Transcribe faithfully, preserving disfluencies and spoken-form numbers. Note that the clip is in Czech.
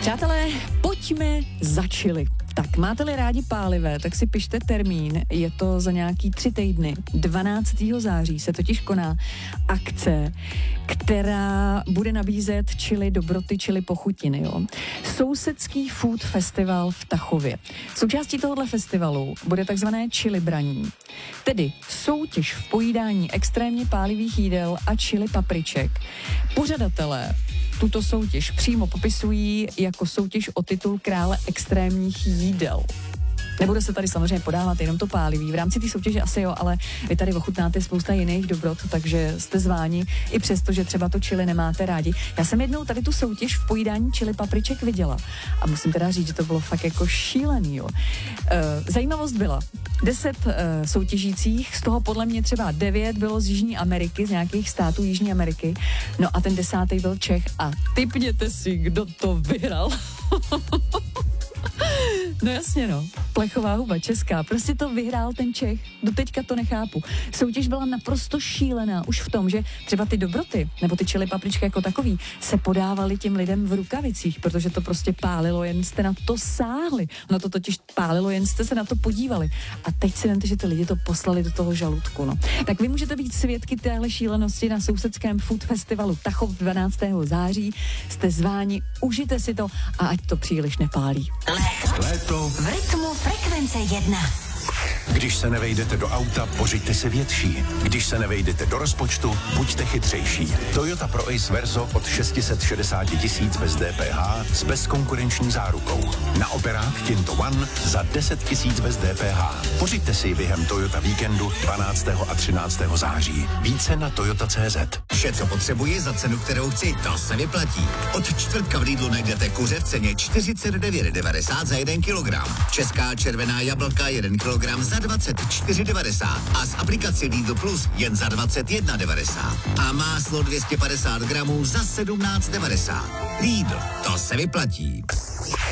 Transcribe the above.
Přátelé, pojďme za chili. Tak máte-li rádi pálivé, tak si pište termín, je to za nějaký tři týdny. dvanáctého září se totiž koná akce, která bude nabízet chili dobroty, chili pochutiny. Jo. Sousedský food festival v Tachově. Součástí tohohle festivalu bude takzvané chili braní, tedy soutěž v pojídání extrémně pálivých jídel a chili papriček. Pořadatelé tuto soutěž přímo popisují jako soutěž o titul krále extrémních jídel. Nebude se tady samozřejmě podávat jenom to pálivý. V rámci té soutěže asi jo, ale vy tady ochutnáte spousta jiných dobrot, takže jste zváni i přesto, že třeba to chili nemáte rádi. Já jsem jednou tady tu soutěž v pojídání chili papriček viděla a musím teda říct, že to bylo fakt jako šílený, jo. E, zajímavost byla, deset e, soutěžících, z toho podle mě třeba devět bylo z Jižní Ameriky, z nějakých států Jižní Ameriky, no a ten desátý byl Čech a tipněte si, kdo to vyhrál. No jasně no, plechová huba česká, prostě to vyhrál ten Čech, doteďka to nechápu. Soutěž byla naprosto šílená už v tom, že třeba ty dobroty, nebo ty chili papričky jako takový, se podávaly těm lidem v rukavicích, protože to prostě pálilo, jen jste na to sáhli. No to totiž pálilo, jen jste se na to podívali. A teď si vemte, že ty lidi to poslali do toho žaludku, no. Tak vy můžete být svědky téhle šílenosti na sousedském food festivalu Tachov dvanáctého září. Jste zváni, užijte si to a ať to příliš nepálí. Léto v rytmu frekvence jedna. Když se nevejdete do auta, pořiďte si větší. Když se nevejdete do rozpočtu, buďte chytřejší. Toyota Pro Ace Verso od šest set šedesát tisíc bez D P H s bezkonkurenční zárukou. Na operách Tinto One za deset tisíc bez D P H. Pořiďte si ji během Toyota víkendu dvanáctého a třináctého září. Více na toyota tečka cé zet. Vše, co potřebuji za cenu, kterou chci, to se vyplatí. Od čtvrtka v Lidlu najdete kuře v ceně čtyřicet devět devadesát za jeden kilogram. Česká červená jablka jeden kilogram za dvacet čtyři devadesát a z aplikaci Lidl Plus jen za dvacet jedna devadesát. A máslo dvě stě padesát gramů za sedmnáct devadesát. Lidl, to se vyplatí.